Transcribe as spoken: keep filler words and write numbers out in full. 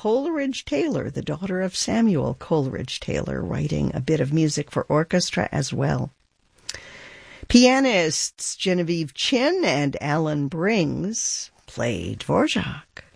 Coleridge Taylor, the daughter of Samuel Coleridge Taylor, writing a bit of music for orchestra as well. Pianists Genevieve Chin and Alan Brings played Dvorak.